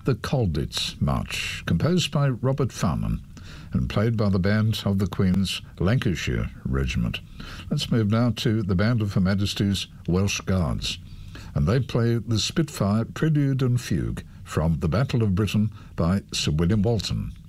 the Colditz March, composed by Robert Farman and played by the band of the Queen's Lancashire Regiment. Let's move now to the band of Her Majesty's Welsh Guards, and they play the Spitfire Prelude and Fugue from the Battle of Britain by Sir William Walton.